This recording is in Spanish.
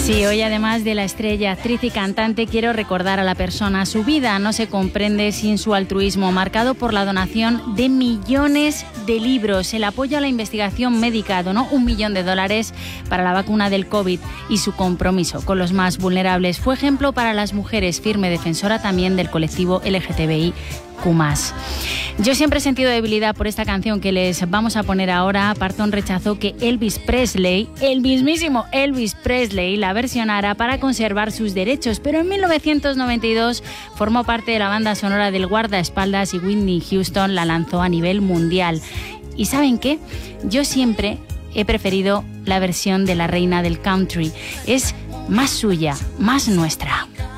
Sí, hoy además de la estrella, actriz y cantante, quiero recordar a la persona. Su vida no se comprende sin su altruismo, marcado por la donación de millones de libros. El apoyo a la investigación médica, donó $1 millón para la vacuna del COVID, y su compromiso con los más vulnerables. Fue ejemplo para las mujeres, firme defensora también del colectivo LGTBIQ+. Yo siempre he sentido debilidad por esta canción que les vamos a poner ahora. Parton rechazó que Elvis Presley, el mismísimo Elvis Presley, la versionara para conservar sus derechos, pero en 1992 formó parte de la banda sonora del guardaespaldas y Whitney Houston la lanzó a nivel mundial. ¿Y saben qué? Yo siempre he preferido la versión de la reina del country. Es más suya, más nuestra.